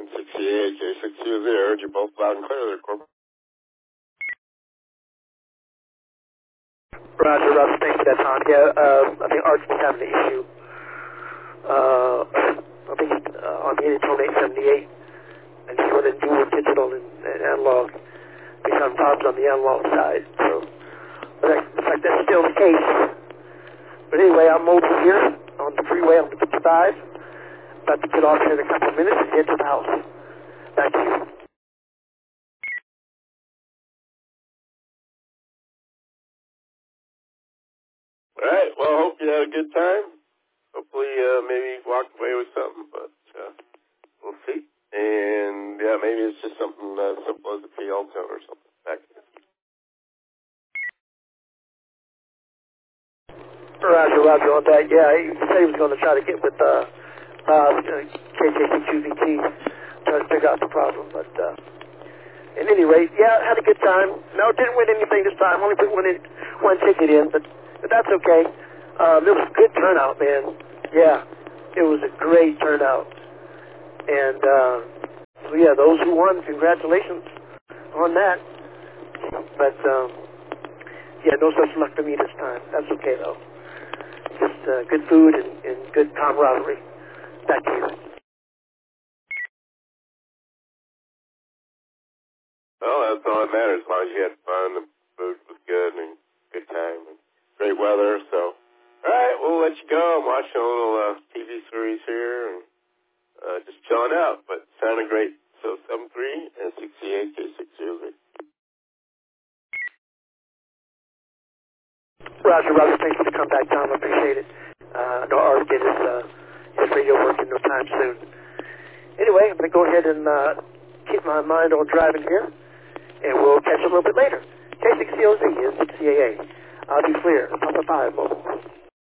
and 68, J6U there. You're both loud and clear there, Corporal. Roger, thanks for that, Tom. Yeah, I think Art's been having an issue. I think on the Tone 878, and he's running dual digital and analog. He's having problems on the analog side. So, but in fact, that's still the case. But anyway, I'm over here on the freeway on the 55. About to get off here in a couple of minutes and head to the house. Back to you. All right, well, hope you had a good time. Hopefully, maybe walk away with something, but we'll see. And, yeah, maybe it's just something simple as a PL tone or something. Back to you. Roger on that. Yeah, he said he was going to try to get with KJ6UVT, try to figure out the problem. But at any rate, yeah, had a good time. No, didn't win anything this time. Only put one ticket in, but that's okay. There was a good turnout, man. Yeah, it was a great turnout. And so, yeah, those who won, congratulations on that. But, yeah, no such luck for me this time. That's okay, though. Just good food and good camaraderie. Back to you. Well, that's all that matters. As long as you had fun, the food was good, and good time, and great weather. So, all right, we'll let you go. I'm watching a little TV series here and just chilling out, but sounding great. So 73 and 68 J6U. Roger, thanks for the comeback, Tom. I appreciate it. I know Art did his radio work in no time soon. Anyway, I'm going to go ahead and keep my mind on driving here, and we'll catch you a little bit later. K6COZ is 6CAA. I'll be clear. Papa 5 Mobile.